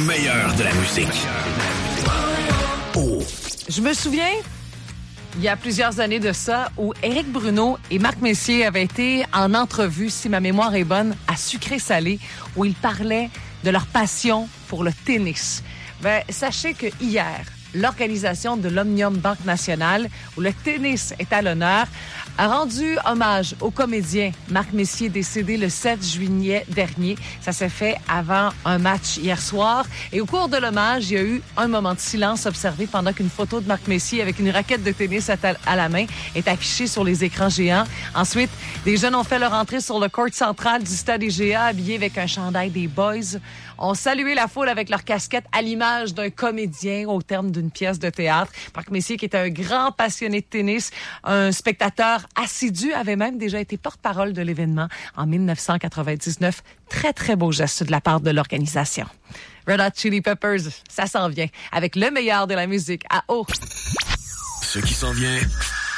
meilleur de la musique. Oh. Je me souviens, il y a plusieurs années de ça, où Éric Bruno et Marc Messier avaient été en entrevue, si ma mémoire est bonne, à Sucré-Salé, où ils parlaient de leur passion pour le tennis. Sachez que hier, l'organisation de l'Omnium Banque Nationale, où le tennis est à l'honneur, a rendu hommage au comédien Marc Messier, décédé le 7 juillet dernier. Ça s'est fait avant un match hier soir. Et au cours de l'hommage, il y a eu un moment de silence observé pendant qu'une photo de Marc Messier avec une raquette de tennis à la main est affichée sur les écrans géants. Ensuite, des jeunes ont fait leur entrée sur le court central du stade IGA, habillés avec un chandail des Boys. Ont salué la foule avec leur casquette à l'image d'un comédien au terme d'une pièce de théâtre. Marc Messier, qui était un grand passionné de tennis, un spectateur assidu, avait même déjà été porte-parole de l'événement en 1999. Très, très beau geste de la part de l'organisation. Red Hot Chili Peppers, ça s'en vient avec le meilleur de la musique à eau. Ce qui s'en vient